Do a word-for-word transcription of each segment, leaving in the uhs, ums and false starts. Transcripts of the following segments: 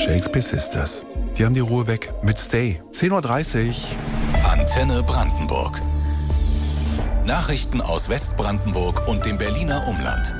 Shakespeare Sisters. Die haben die Ruhe weg mit Stay. zehn Uhr dreißig. Antenne Brandenburg. Nachrichten aus Westbrandenburg und dem Berliner Umland.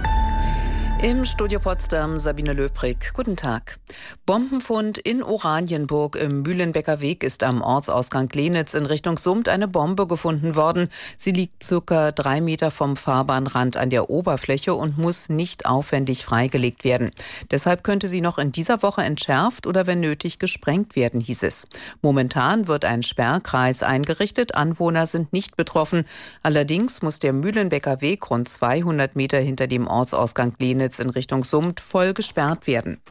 Im Studio Potsdam Sabine Löbrig. Guten Tag. Bombenfund in Oranienburg im Mühlenbecker Weg ist am Ortsausgang Glenitz in Richtung Summt eine Bombe gefunden worden. Sie liegt circa drei Meter vom Fahrbahnrand an der Oberfläche und muss nicht aufwendig freigelegt werden. Deshalb könnte sie noch in dieser Woche entschärft oder wenn nötig gesprengt werden, hieß es. Momentan wird ein Sperrkreis eingerichtet. Anwohner sind nicht betroffen. Allerdings muss der Mühlenbecker Weg rund zweihundert Meter hinter dem Ortsausgang Glenitz in Richtung Summt voll gesperrt werden.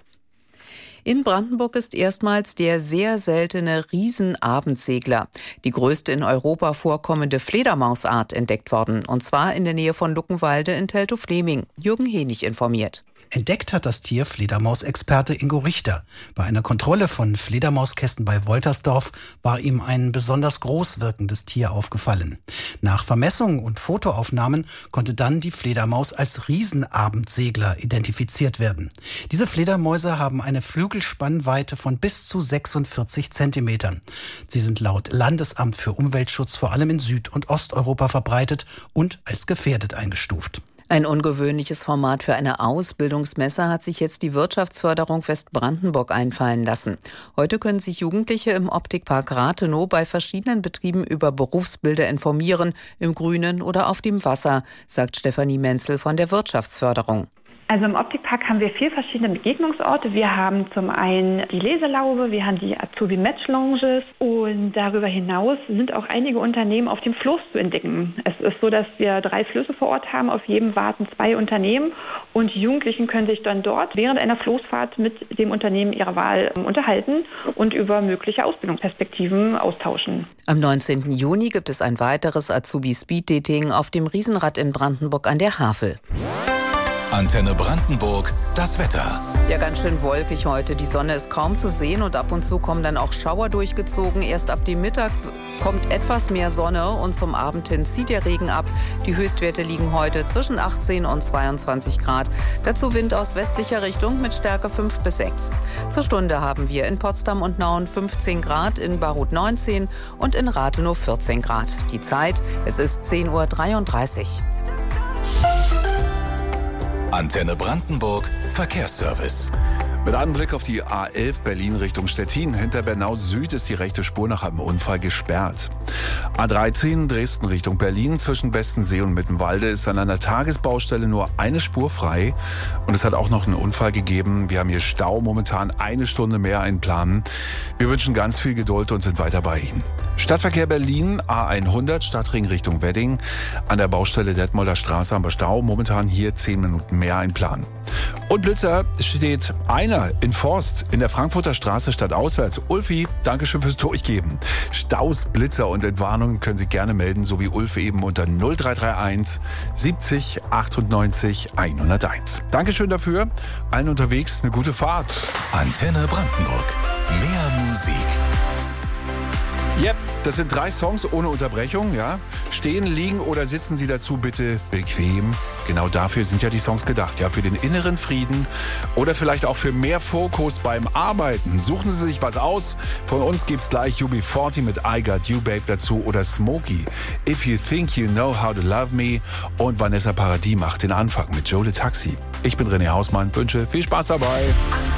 In Brandenburg ist erstmals der sehr seltene Riesenabendsegler, die größte in Europa vorkommende Fledermausart, entdeckt worden. Und zwar in der Nähe von Luckenwalde in Teltow-Fleming. Jürgen Henig informiert. Entdeckt hat das Tier Fledermausexperte Ingo Richter. Bei einer Kontrolle von Fledermauskästen bei Woltersdorf war ihm ein besonders groß wirkendes Tier aufgefallen. Nach Vermessungen und Fotoaufnahmen konnte dann die Fledermaus als Riesenabendsegler identifiziert werden. Diese Fledermäuse haben eine Flügelspannweite von bis zu sechsundvierzig Zentimetern. Sie sind laut Landesamt für Umweltschutz vor allem in Süd- und Osteuropa verbreitet und als gefährdet eingestuft. Ein ungewöhnliches Format für eine Ausbildungsmesse hat sich jetzt die Wirtschaftsförderung Westbrandenburg einfallen lassen. Heute können sich Jugendliche im Optikpark Rathenow bei verschiedenen Betrieben über Berufsbilder informieren, im Grünen oder auf dem Wasser, sagt Stefanie Menzel von der Wirtschaftsförderung. Also im Optikpark haben wir vier verschiedene Begegnungsorte. Wir haben zum einen die Leselaube, wir haben die Azubi-Match-Lounges und darüber hinaus sind auch einige Unternehmen auf dem Floß zu entdecken. Es ist so, dass wir drei Flöße vor Ort haben, auf jedem warten zwei Unternehmen und die Jugendlichen können sich dann dort während einer Floßfahrt mit dem Unternehmen ihrer Wahl unterhalten und über mögliche Ausbildungsperspektiven austauschen. Am neunzehnten Juni gibt es ein weiteres Azubi-Speed-Dating auf dem Riesenrad in Brandenburg an der Havel. Antenne Brandenburg, das Wetter. Ja, ganz schön wolkig heute. Die Sonne ist kaum zu sehen und ab und zu kommen dann auch Schauer durchgezogen. Erst ab dem Mittag kommt etwas mehr Sonne und zum Abend hin zieht der Regen ab. Die Höchstwerte liegen heute zwischen achtzehn und zweiundzwanzig Grad. Dazu Wind aus westlicher Richtung mit Stärke fünf bis sechs. Zur Stunde haben wir in Potsdam und Nauen fünfzehn Grad, in Barut neunzehn und in Rathenow vierzehn Grad. Die Zeit, es ist zehn Uhr dreiunddreißig. Antenne Brandenburg, Verkehrsservice. Mit einem Blick auf die A elf Berlin Richtung Stettin. Hinter Bernau Süd ist die rechte Spur nach einem Unfall gesperrt. A dreizehn Dresden Richtung Berlin zwischen Bestensee und Mittenwalde ist an einer Tagesbaustelle nur eine Spur frei. Und es hat auch noch einen Unfall gegeben. Wir haben hier Stau, momentan eine Stunde mehr einplanen. Wir wünschen ganz viel Geduld und sind weiter bei Ihnen. Stadtverkehr Berlin, A hundert, Stadtring Richtung Wedding. An der Baustelle Detmolder Straße haben wir Stau. Momentan hier zehn Minuten mehr einplanen. Und Blitzer steht einer in Forst in der Frankfurter Straße stadtauswärts. Ulfi, Dankeschön fürs Durchgeben. Staus, Blitzer und Entwarnungen können Sie gerne melden, so wie Ulf eben unter null drei drei eins siebzig achtundneunzig hunderteins. Dankeschön dafür. Allen unterwegs eine gute Fahrt. Antenne Brandenburg. Mehr Musik. Yep, das sind drei Songs ohne Unterbrechung, ja. Stehen, liegen oder sitzen Sie dazu bitte bequem. Genau dafür sind ja die Songs gedacht, ja, für den inneren Frieden oder vielleicht auch für mehr Fokus beim Arbeiten. Suchen Sie sich was aus. Von uns gibt's gleich U B vierzig mit I Got You Babe dazu oder Smokey, If You Think You Know How to Love Me und Vanessa Paradis macht den Anfang mit Joe Le Taxi. Ich bin René Hausmann, wünsche viel Spaß dabei.